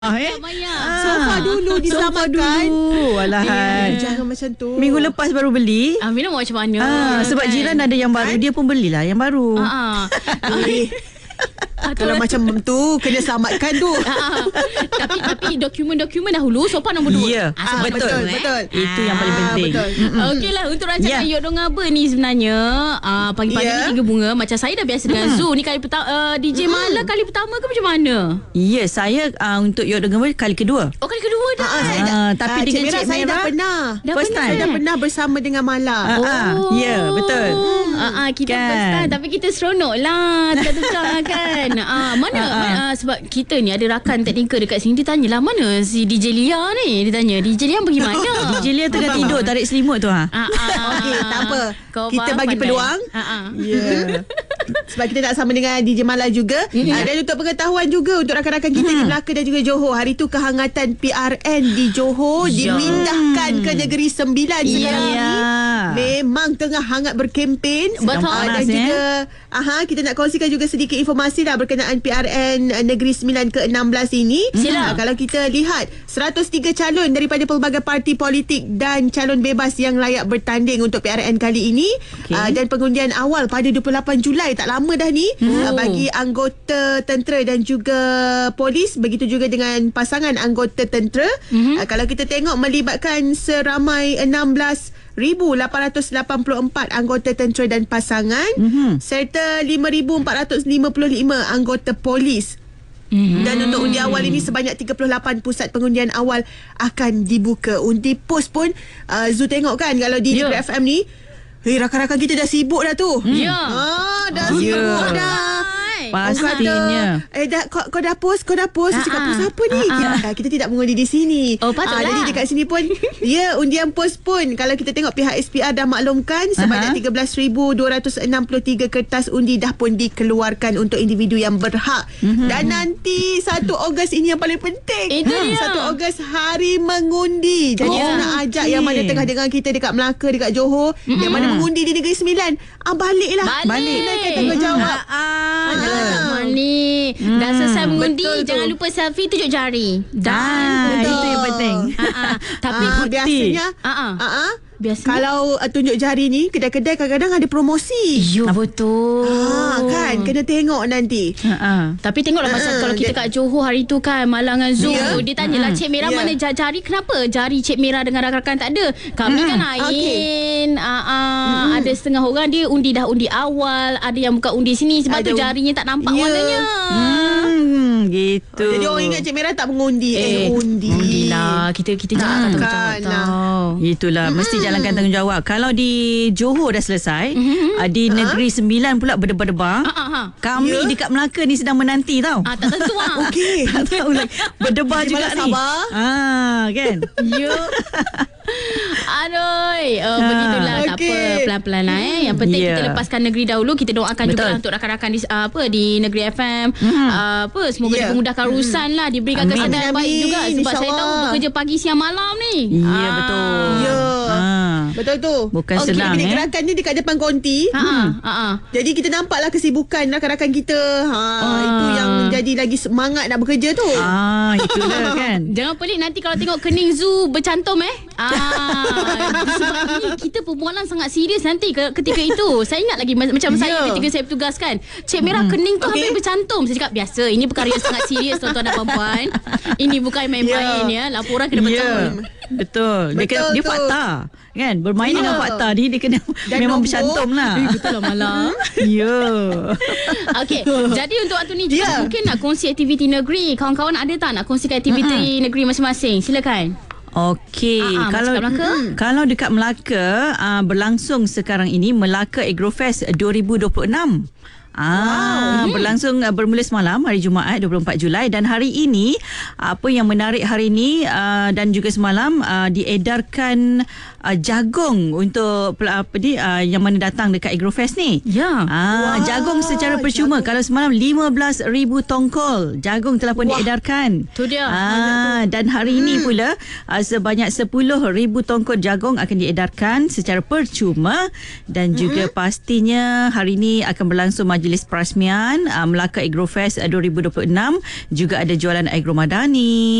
Maya. Sofa dulu diselamatkan. Walahan. Jangan macam tu. Minggu lepas baru beli. Mina mau macam mana? Sebab jiran ada yang baru, dia pun belilah yang baru. Kalau macam tu kena selamatkan tu. Tapi dokumen-dokumen dahulu sopan nombor 2. Ya, betul. Itu yang paling penting. Okeylah, untuk rancangan Yok Dong Apa ni sebenarnya pagi-pagi ni 3 bunga. Macam saya dah biasa dengan Zoo ni kali pertama. DJ Mala kali pertama ke macam mana? Ya, saya untuk Yok Dong Apa kali kedua. Oh, kali kedua dah. Tapi dengan Cik saya Mira dah pernah. First time. Saya dah pernah bersama dengan Mala. Ya, betul. Kita Kan. first time. Tapi kita seronok lah. Tukar-tukar kan. Mana sebab kita ni ada rakan teknikal dekat sini. Dia tanyalah mana si DJ Lia ni. Dia tanya DJ Lia pergi mana? DJ Lia tengah tidur tarik selimut tu. Okey, tak apa. Kita bagi peluang. Ya. Sebab kita nak sama dengan DJ Mala juga. Dan untuk pengetahuan juga untuk rakan-rakan kita di Melaka dan juga Johor. Hari tu kehangatan PRN di Johor dimindahkan ke Negeri Sembilan sekarang ni. Memang tengah hangat berkempen. Betul. Dan juga kita nak kongsikan juga sedikit informasi lah berkenaan PRN Negeri Sembilan ke-16 ini. Kalau kita lihat 103 calon daripada pelbagai parti politik dan calon bebas yang layak bertanding untuk PRN kali ini. Dan pengundian awal pada 28 Julai, tak lama dah ni, bagi anggota tentera dan juga polis, begitu juga dengan pasangan anggota tentera. Kalau kita tengok melibatkan seramai 16,884 anggota tentera dan pasangan, serta 5,455 anggota polis. Dan untuk undi awal ini sebanyak 38 pusat pengundian awal akan dibuka. Undi pos pun Zu tengok kan kalau di Negeri FM ni, rakan-rakan kita dah sibuk dah tu. Dah sibuk dah. Pastinya. Kau dah post. Saya cakap, post apa ni? Kita tidak mengundi di sini. Patutlah. Jadi dekat sini pun undian post pun, kalau kita tengok pihak SPR dah maklumkan sebanyak 13,263 kertas undi dah pun dikeluarkan untuk individu yang berhak. Dan nanti 1 Ogos ini yang paling penting. 1 Ogos hari mengundi. Jadi saya nak ajak yang mana tengah dengar kita dekat Melaka, dekat Johor, yang mana mengundi di Negeri Sembilan, baliklah. Balik tanggungjawab. Ni dah selesai mengundi, jangan lupa selfie tunjuk jari. Dan itu yang penting. Tapi biasanya kalau tunjuk jari ni, kedai-kedai kadang-kadang ada promosi. Ya, betul. Kan kena tengok nanti. Tapi tengoklah pasal kalau kita kat Johor hari tu kan, Malangan Zoo, dia tanyalah Cik Mira mana jari, kenapa jari Cik Mira dengan rakan-rakan tak ada? Kami kan lain. Ada setengah orang dia dah undi awal, ada yang buka undi sini, sebab tu jarinya tak nampak warnanya. Gitu. Jadi orang ingat Cik Mira tak mengundi. Undilah. Kita jangan tahu. Itulah, mesti jalankan tanggungjawab. Kalau di Johor dah selesai, di Negeri Sembilan pula berdebar-debar. Kami dekat Melaka ni sedang menanti tau. Tak tentu Okey. Tak tahu lagi. Berdebar juga ni. Sabar. Kan? Ya. Begitulah. Tak apa, pelan-pelan lah. Yang penting kita lepaskan negeri dahulu. Kita doakan juga untuk rakan-rakan di Negeri FM. Semoga dipermudahkan urusan lah, diberikan kesihatan yang baik juga. Sebab saya tahu bekerja pagi, siang, malam ni. Ya, betul. Betul tu. Bukan senang. Bilik gerakan ni dekat depan konti. Jadi kita nampaklah kesibukan rakan-rakan kita. Itu yang jadi lagi semangat nak bekerja tu. Itulah kan. Jangan pelik nanti kalau tengok kening Zoo bercantum sebab ni kita perbualan sangat serius nanti ketika itu. Saya ingat lagi macam saya ketika saya bertugas kan, Cik Mira kening tu hampir bercantum. Saya cakap biasa, ini perkara yang sangat serius tuan-tuan dan puan-puan. Ini bukan main-main laporan kena betul. Betul. Dia fakta kan, bermain dengan fakta ni, dia kena memang bercantum lah. Betul lah malah. Okey, jadi untuk waktu ni juga mungkin nak kongsi aktiviti negeri. Kawan-kawan ada tak nak kongsikan aktiviti negeri masing-masing? Silakan. Okey, kalau dekat Melaka berlangsung sekarang ini Melaka Agrofest 2026. Berlangsung bermula semalam hari Jumaat 24 Julai, dan hari ini apa yang menarik hari ini dan juga semalam diedarkan jagung untuk yang mana datang dekat Agrofest ni. Jagung secara percuma. Kalau semalam 15,000 tongkol jagung telah pun diedarkan. Tu dia. Dan hari ini pula sebanyak 10,000 tongkol jagung akan diedarkan secara percuma, dan juga pastinya hari ini akan berlangsung majlis perasmian Melaka Agrofest 2026. Juga ada jualan Agro Madani.